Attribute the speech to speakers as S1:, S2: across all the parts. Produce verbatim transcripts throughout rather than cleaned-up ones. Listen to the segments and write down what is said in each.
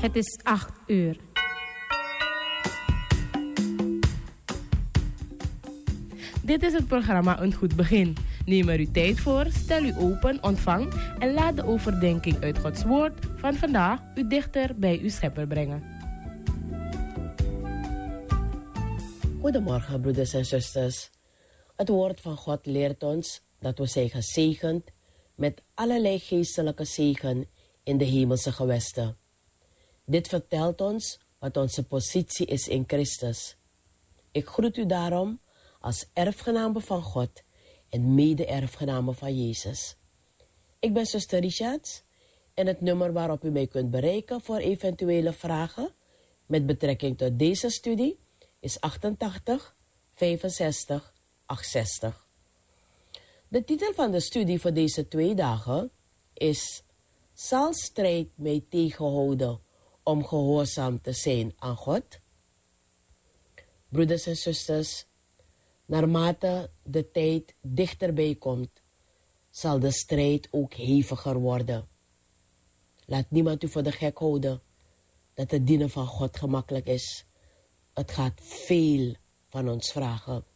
S1: Het is acht uur. Dit is het programma Een Goed Begin. Neem er uw tijd voor, stel u open, ontvang en laat de overdenking uit Gods Woord van vandaag u dichter bij uw Schepper brengen.
S2: Goedemorgen, broeders en zusters. Het woord van God leert ons dat we zijn gezegend met allerlei geestelijke zegen in de hemelse gewesten. Dit vertelt ons wat onze positie is in Christus. Ik groet u daarom als erfgename van God en mede-erfgename van Jezus. Ik ben zuster Richards en het nummer waarop u mij kunt bereiken voor eventuele vragen met betrekking tot deze studie is achtentachtig vijfenzestig achtenzestig. De titel van de studie voor deze twee dagen is: zal strijd mij tegenhouden om gehoorzaam te zijn aan God? Broeders en zusters, naarmate de tijd dichterbij komt, zal de strijd ook heviger worden. Laat niemand u voor de gek houden dat het dienen van God gemakkelijk is. Het gaat veel van ons vragen.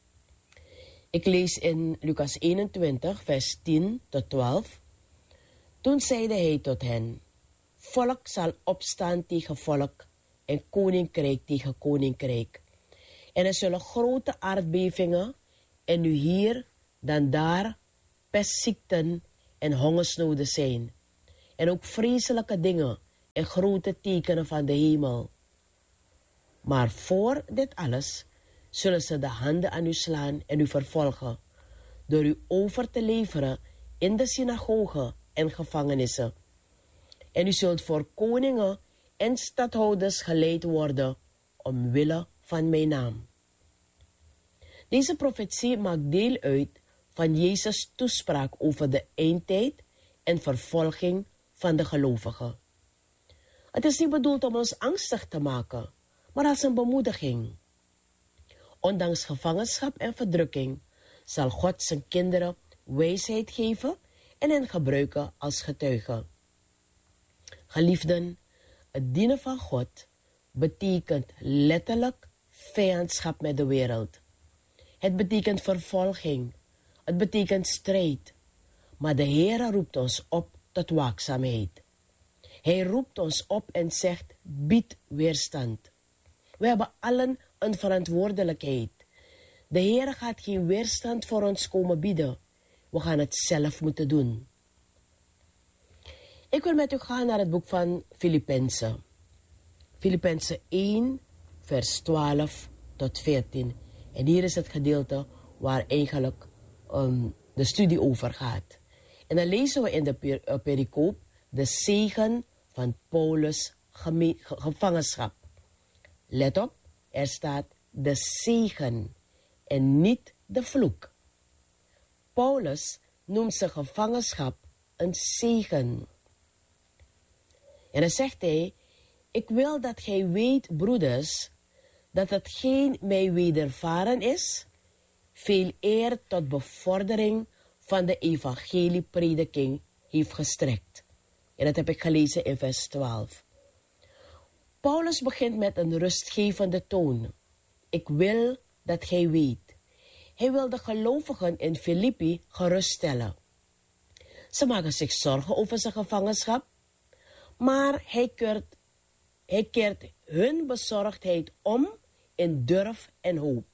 S2: Ik lees in Lucas eenentwintig, vers tien tot twaalf. Toen zeide hij tot hen: volk zal opstaan tegen volk en koninkrijk tegen koninkrijk. En er zullen grote aardbevingen en nu hier, dan daar, pestziekten en hongersnoden zijn. En ook vreselijke dingen en grote tekenen van de hemel. Maar voor dit alles zullen ze de handen aan u slaan en u vervolgen, door u over te leveren in de synagogen en gevangenissen. En u zult voor koningen en stadhouders geleid worden omwille van mijn naam. Deze profetie maakt deel uit van Jezus' toespraak over de eindtijd en vervolging van de gelovigen. Het is niet bedoeld om ons angstig te maken, maar als een bemoediging. Ondanks gevangenschap en verdrukking zal God zijn kinderen wijsheid geven en hen gebruiken als getuigen. Geliefden, het dienen van God betekent letterlijk vijandschap met de wereld. Het betekent vervolging. Het betekent strijd. Maar de Heer roept ons op tot waakzaamheid. Hij roept ons op en zegt: bied weerstand. We hebben allen een verantwoordelijkheid. De Heer gaat geen weerstand voor ons komen bieden. We gaan het zelf moeten doen. Ik wil met u gaan naar het boek van Filippenzen. Filippenzen één, vers twaalf tot veertien. En hier is het gedeelte waar eigenlijk um, de studie over gaat. En dan lezen we in de per, uh, pericoop de zegen van Paulus' geme- ge- gevangenschap. Let op, er staat de zegen en niet de vloek. Paulus noemt zijn gevangenschap een zegen. En dan zegt hij: ik wil dat gij weet, broeders, dat hetgeen mij wedervaren is, veel eer tot bevordering van de evangelieprediking heeft gestrekt. En dat heb ik gelezen in vers twaalf. Paulus begint met een rustgevende toon. Ik wil dat gij weet. Hij wil de gelovigen in Filippi geruststellen. Ze maken zich zorgen over zijn gevangenschap, maar hij keert, hij keert hun bezorgdheid om in durf en hoop.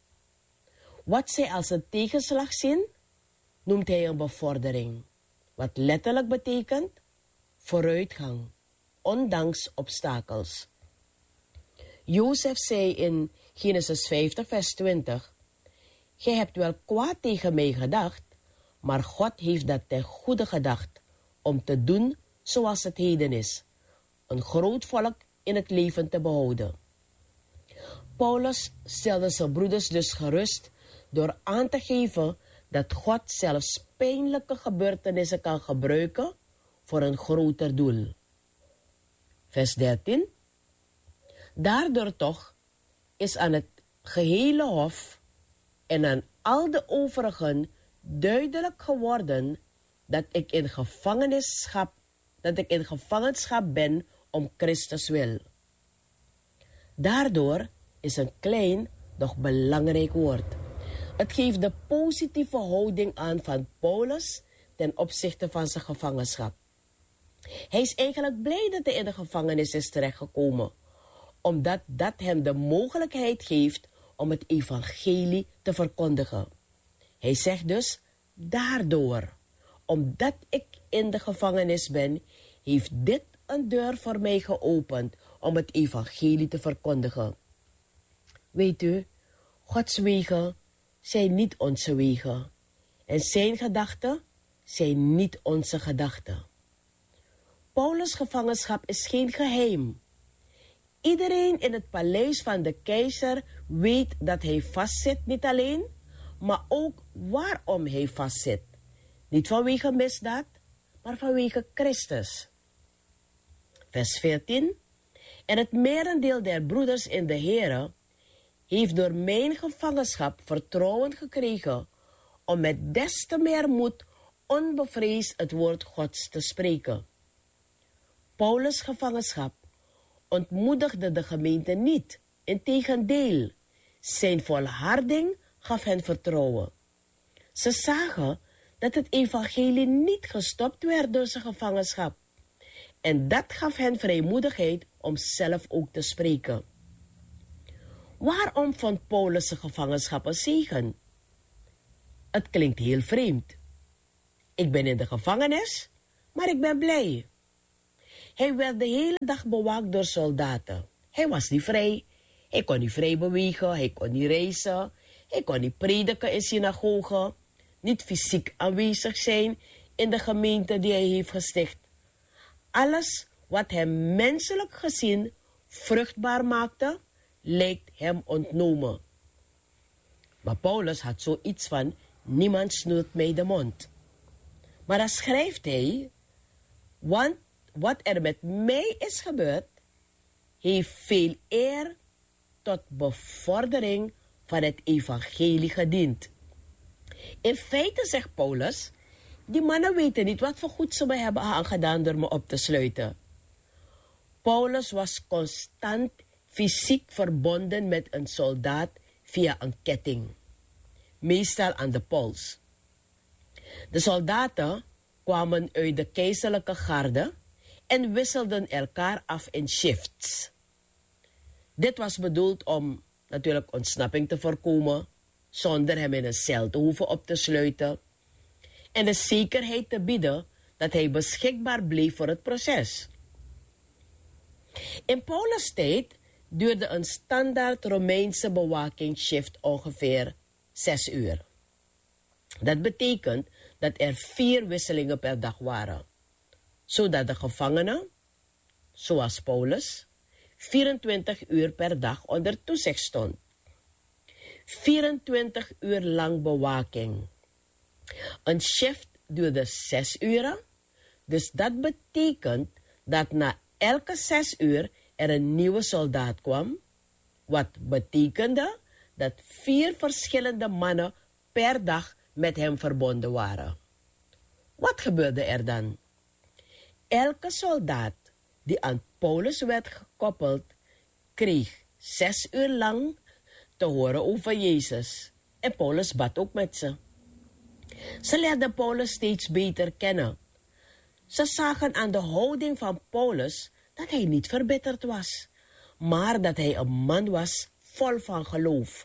S2: Wat zij als een tegenslag zien, noemt hij een bevordering. Wat letterlijk betekent vooruitgang, ondanks obstakels. Jozef zei in Genesis vijftig, vers twintig: gij hebt wel kwaad tegen mij gedacht, maar God heeft dat ten goede gedacht, om te doen zoals het heden is, een groot volk in het leven te behouden. Paulus stelde zijn broeders dus gerust door aan te geven dat God zelfs pijnlijke gebeurtenissen kan gebruiken voor een groter doel. Vers dertien. Daardoor toch is aan het gehele hof en aan al de overigen duidelijk geworden dat ik in gevangenschap, dat ik in gevangenschap ben om Christus wil. Daardoor is een klein, doch belangrijk woord. Het geeft de positieve houding aan van Paulus ten opzichte van zijn gevangenschap. Hij is eigenlijk blij dat hij in de gevangenis is terechtgekomen, omdat dat hem de mogelijkheid geeft om het evangelie te verkondigen. Hij zegt dus, daardoor, omdat ik in de gevangenis ben, heeft dit een deur voor mij geopend om het evangelie te verkondigen. Weet u, Gods wegen zijn niet onze wegen en zijn gedachten zijn niet onze gedachten. Paulus' gevangenschap is geen geheim. Iedereen in het paleis van de keizer weet dat hij vastzit, niet alleen, maar ook waarom hij vastzit. Niet vanwege misdaad, maar vanwege Christus. Vers veertien. En het merendeel der broeders in de Here heeft door mijn gevangenschap vertrouwen gekregen om met des te meer moed onbevreesd het woord Gods te spreken. Paulus' gevangenschap ontmoedigde de gemeente niet. Integendeel, zijn volharding gaf hen vertrouwen. Ze zagen dat het evangelie niet gestopt werd door zijn gevangenschap. En dat gaf hen vrijmoedigheid om zelf ook te spreken. Waarom vond Paulus zijn gevangenschap een zegen? Het klinkt heel vreemd. Ik ben in de gevangenis, maar ik ben blij. Hij werd de hele dag bewaakt door soldaten. Hij was niet vrij. Hij kon niet vrij bewegen, hij kon niet reizen. Hij kon niet prediken in synagogen. Niet fysiek aanwezig zijn in de gemeente die hij heeft gesticht. Alles wat hem menselijk gezien vruchtbaar maakte, lijkt hem ontnomen. Maar Paulus had zoiets van, niemand snoert mij de mond. Maar dan schrijft hij, want wat er met mij is gebeurd, heeft veel eer tot bevordering van het evangelie gediend. In feite zegt Paulus, die mannen weten niet wat voor goed ze me hebben aangedaan door me op te sluiten. Paulus was constant fysiek verbonden met een soldaat via een ketting, meestal aan de pols. De soldaten kwamen uit de keizerlijke garde en wisselden elkaar af in shifts. Dit was bedoeld om natuurlijk ontsnapping te voorkomen, zonder hem in een cel te hoeven op te sluiten, en de zekerheid te bieden dat hij beschikbaar bleef voor het proces. In Paulus' tijd duurde een standaard Romeinse bewakingsshift ongeveer zes uur. Dat betekent dat er vier wisselingen per dag waren, zodat de gevangene, zoals Paulus, vierentwintig uur per dag onder toezicht stond. vierentwintig uur lang bewaking. Een shift duurde zes uren, dus dat betekent dat na elke zes uur er een nieuwe soldaat kwam, wat betekende dat vier verschillende mannen per dag met hem verbonden waren. Wat gebeurde er dan? Elke soldaat die aan Paulus werd gekoppeld, kreeg zes uur lang te horen over Jezus. En Paulus bad ook met ze. Ze leerden Paulus steeds beter kennen. Ze zagen aan de houding van Paulus dat hij niet verbitterd was, maar dat hij een man was vol van geloof.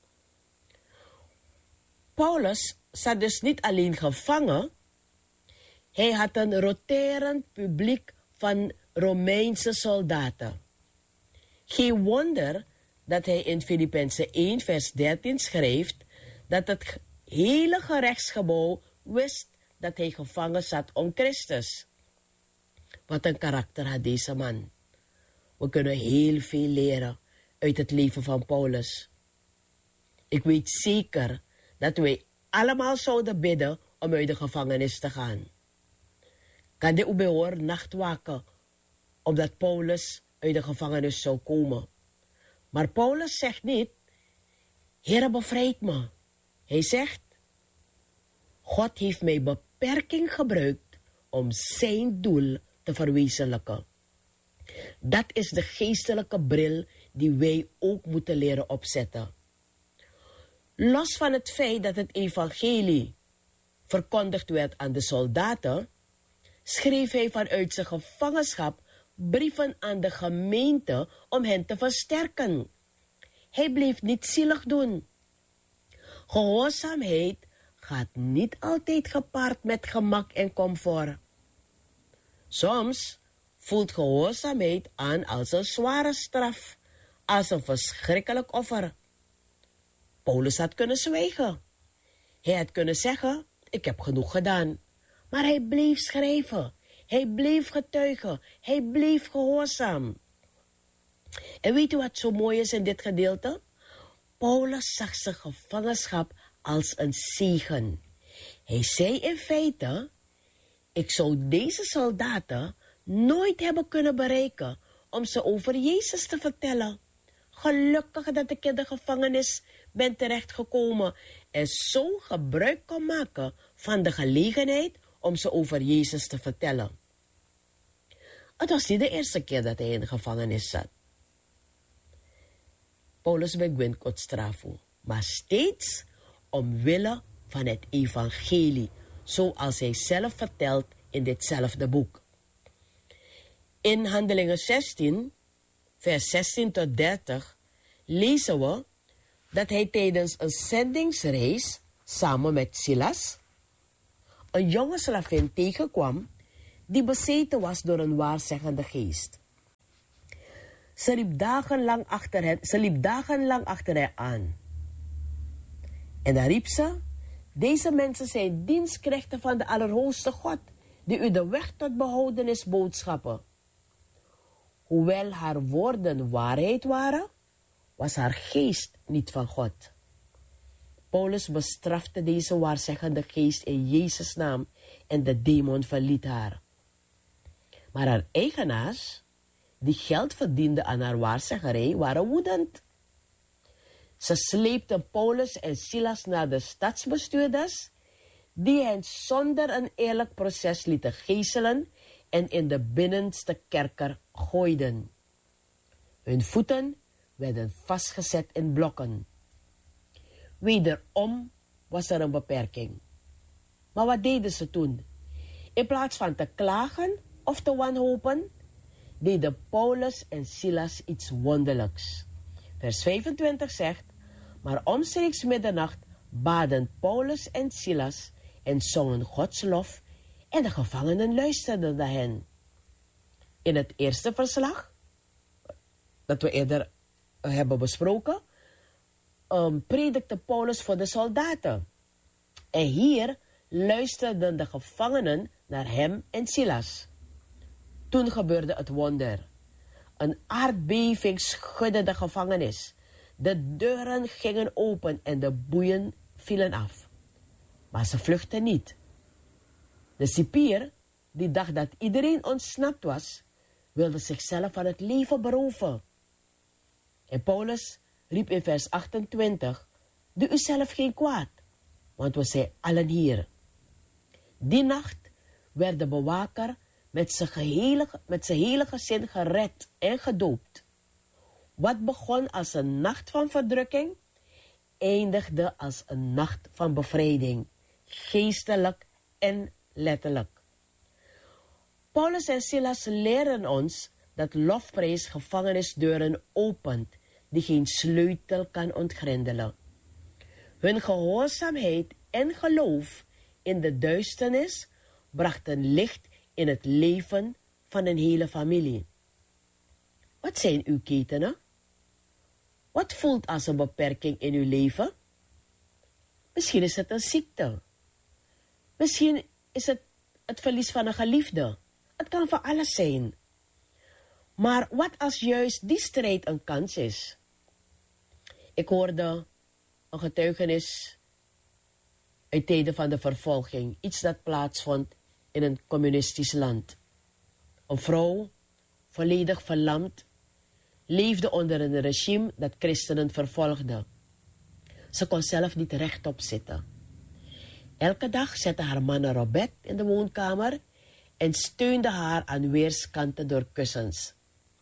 S2: Paulus zat dus niet alleen gevangen, hij had een roterend publiek van Romeinse soldaten. Geen wonder dat hij in Filippenzen één vers dertien schrijft dat het hele gerechtsgebouw wist dat hij gevangen zat om Christus. Wat een karakter had deze man. We kunnen heel veel leren uit het leven van Paulus. Ik weet zeker dat wij allemaal zouden bidden om uit de gevangenis te gaan. Kan de ubehoor nacht waken, omdat Paulus uit de gevangenis zou komen. Maar Paulus zegt niet, Heere, bevrijd me. Hij zegt, God heeft mij beperking gebruikt om zijn doel te verwezenlijken. Dat is de geestelijke bril die wij ook moeten leren opzetten. Los van het feit dat het evangelie verkondigd werd aan de soldaten, schreef hij vanuit zijn gevangenschap brieven aan de gemeente om hen te versterken. Hij bleef niet zielig doen. Gehoorzaamheid gaat niet altijd gepaard met gemak en comfort. Soms voelt gehoorzaamheid aan als een zware straf, als een verschrikkelijk offer. Paulus had kunnen zwijgen. Hij had kunnen zeggen, ik heb genoeg gedaan. Maar hij bleef schrijven. Hij bleef getuigen. Hij bleef gehoorzaam. En weet u wat zo mooi is in dit gedeelte? Paulus zag zijn gevangenschap als een zegen. Hij zei in feite, ik zou deze soldaten nooit hebben kunnen bereiken om ze over Jezus te vertellen. Gelukkig dat ik in de gevangenis ben terechtgekomen en zo gebruik kon maken van de gelegenheid om ze over Jezus te vertellen. Het was niet de eerste keer dat hij in de gevangenis zat. Paulus begint kot strafo, maar steeds omwille van het evangelie, zoals hij zelf vertelt in ditzelfde boek. In Handelingen zestien, vers zestien tot dertig, lezen we dat hij tijdens een zendingsreis samen met Silas een jonge slavin tegenkwam die bezeten was door een waarzeggende geest. Ze liep dagenlang achter hen, ze liep dagenlang achter hen aan. En dan riep ze, deze mensen zijn dienstknechten van de Allerhoogste God, die u de weg tot behoudenis boodschappen. Hoewel haar woorden waarheid waren, was haar geest niet van God. Paulus bestrafte deze waarzeggende geest in Jezus' naam en de demon verliet haar. Maar haar eigenaars, die geld verdienden aan haar waarzeggerij, waren woedend. Ze sleepten Paulus en Silas naar de stadsbestuurders, die hen zonder een eerlijk proces lieten geeselen en in de binnenste kerker gooiden. Hun voeten werden vastgezet in blokken. Wederom was er een beperking. Maar wat deden ze toen? In plaats van te klagen of te wanhopen, deden Paulus en Silas iets wonderlijks. Vers vijfentwintig zegt, maar omstreeks middernacht baden Paulus en Silas en zongen Gods lof en de gevangenen luisterden naar hen. In het eerste verslag, dat we eerder hebben besproken, um, predikte Paulus voor de soldaten. En hier luisterden de gevangenen naar hem en Silas. Toen gebeurde het wonder. Een aardbeving schudde de gevangenis. De deuren gingen open en de boeien vielen af. Maar ze vluchtten niet. De cipier, die dacht dat iedereen ontsnapt was, wilde zichzelf van het leven beroven. En Paulus riep in vers achtentwintig, doe u zelf geen kwaad, want we zijn allen hier. Die nacht werd de bewaker met zijn gehele, met zijn hele gezin gered en gedoopt. Wat begon als een nacht van verdrukking, eindigde als een nacht van bevrijding, geestelijk en letterlijk. Paulus en Silas leren ons dat lofprijs gevangenisdeuren opent, die geen sleutel kan ontgrendelen. Hun gehoorzaamheid en geloof in de duisternis brachten licht in het leven van een hele familie. Wat zijn uw ketenen? Wat voelt als een beperking in uw leven? Misschien is het een ziekte. Misschien is het het verlies van een geliefde. Het kan van alles zijn. Maar wat als juist die strijd een kans is? Ik hoorde een getuigenis uit tijden van de vervolging. Iets dat plaatsvond in een communistisch land. Een vrouw, volledig verlamd, leefde onder een regime dat christenen vervolgde. Ze kon zelf niet rechtop zitten. Elke dag zette haar man haar op bed in de woonkamer en steunde haar aan weerskanten door kussens.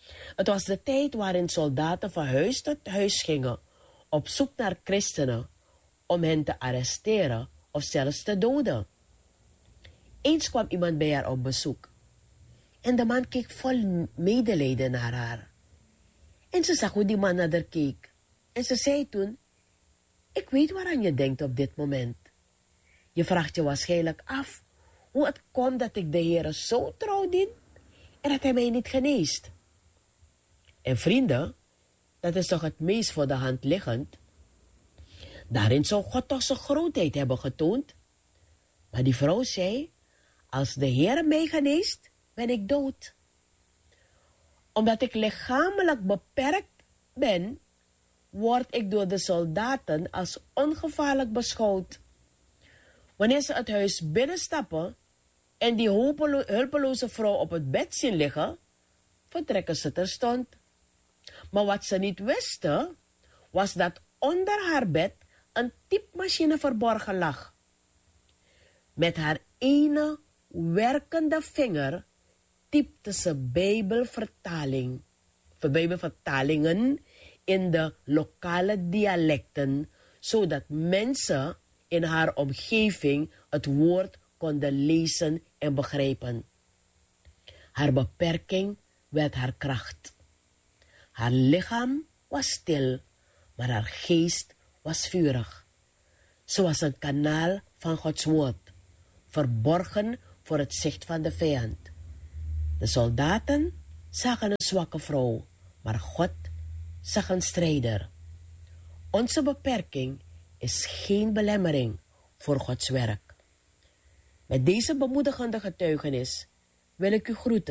S2: Het was de tijd waarin soldaten van huis tot huis gingen op zoek naar christenen om hen te arresteren of zelfs te doden. Eens kwam iemand bij haar op bezoek en de man keek vol medelijden naar haar. En ze zag hoe die man naar haar keek en ze zei toen: ik weet waaraan je denkt op dit moment. Je vraagt je waarschijnlijk af hoe het komt dat ik de Heere zo trouw dien en dat hij mij niet geneest. En vrienden, dat is toch het meest voor de hand liggend. Daarin zou God toch zijn grootheid hebben getoond. Maar die vrouw zei: als de Heere mij geneest, ben ik dood. Omdat ik lichamelijk beperkt ben, word ik door de soldaten als ongevaarlijk beschouwd. Wanneer ze het huis binnenstappen en die hopelo- hulpeloze vrouw op het bed zien liggen, vertrekken ze terstond. Maar wat ze niet wisten, was dat onder haar bed een typemachine verborgen lag. Met haar ene werkende vinger typte ze Bijbelvertaling, Bijbelvertalingen in de lokale dialecten, zodat mensen in haar omgeving het woord konden lezen en begrijpen. Haar beperking werd haar kracht. Haar lichaam was stil, maar haar geest was vurig. Ze was een kanaal van Gods woord, verborgen voor het zicht van de vijand. De soldaten zagen een zwakke vrouw, maar God zag een strijder. Onze beperking is geen belemmering voor Gods werk. Met deze bemoedigende getuigenis wil ik u groeten.